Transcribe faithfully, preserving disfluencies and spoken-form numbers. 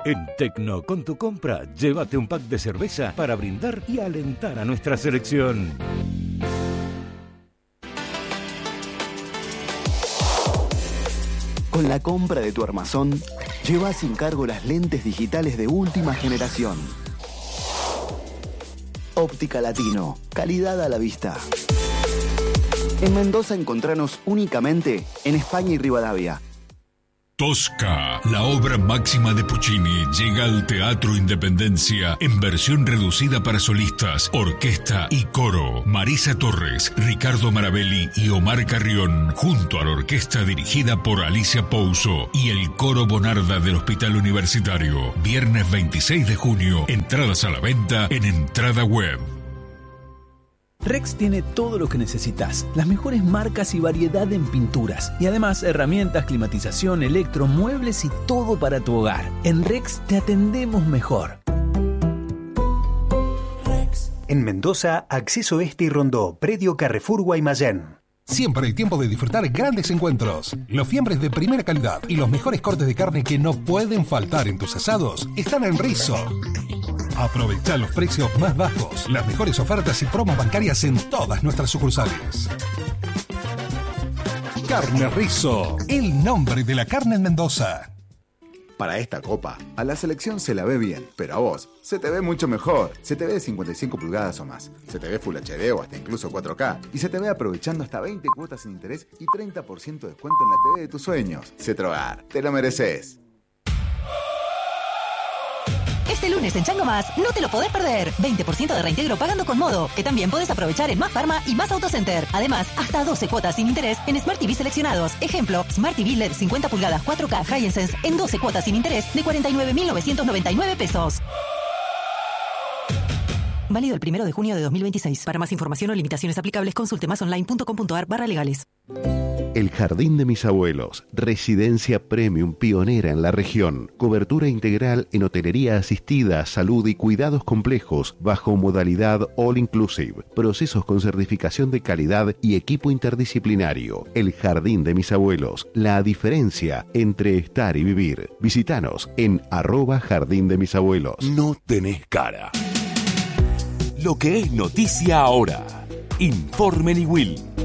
En Tecno, con tu compra, llévate un pack de cerveza para brindar y alentar a nuestra selección. Con la compra de tu armazón, lleva sin cargo las lentes digitales de última generación. Óptica Latino, calidad a la vista. En Mendoza encontranos únicamente en España y Rivadavia. Tosca, la obra máxima de Puccini, llega al Teatro Independencia en versión reducida para solistas, orquesta y coro. Marisa Torres, Ricardo Marabelli y Omar Carrión, junto a la orquesta dirigida por Alicia Pouso y el coro Bonarda del Hospital Universitario. Viernes veintiséis de junio, entradas a la venta en Entrada Web. Rex tiene todo lo que necesitas, las mejores marcas y variedad en pinturas, y además herramientas, climatización, electro, muebles y todo para tu hogar. En Rex te atendemos mejor. Rex. En Mendoza, Acceso Este y Rondó, predio Carrefour Guaymallén. Siempre hay tiempo de disfrutar grandes encuentros. Los fiambres de primera calidad y los mejores cortes de carne que no pueden faltar en tus asados están en Rizzo. Aprovecha los precios más bajos, las mejores ofertas y promos bancarias en todas nuestras sucursales. Carne Rizzo, el nombre de la carne en Mendoza. Para esta copa, a la selección se la ve bien, pero a vos se te ve mucho mejor. Se te ve de cincuenta y cinco pulgadas o más, se te ve Full H D o hasta incluso cuatro K, y se te ve aprovechando hasta veinte cuotas sin interés y treinta por ciento de descuento en la T V de tus sueños. Cetrogar, te lo mereces. Este lunes en Chango Más, no te lo podés perder. veinte por ciento de reintegro pagando con Modo, que también podés aprovechar en Más Pharma y Más Autocenter. Además, hasta doce cuotas sin interés en Smart T V seleccionados. Ejemplo, Smart T V L E D cincuenta pulgadas cuatro K Hisense en doce cuotas sin interés de cuarenta y nueve mil novecientos noventa y nueve pesos. Válido el primero de junio de dos mil veintiséis. Para más información o limitaciones aplicables, consulte masonline.com.ar barra legales. El Jardín de Mis Abuelos, residencia premium pionera en la región. Cobertura integral en hotelería asistida, salud y cuidados complejos bajo modalidad all inclusive. Procesos con certificación de calidad y equipo interdisciplinario. El Jardín de Mis Abuelos, la diferencia entre estar y vivir. Visítanos en arroba Jardín de Mis Abuelos. No tenés cara. Lo que es noticia ahora. Informe Niwil.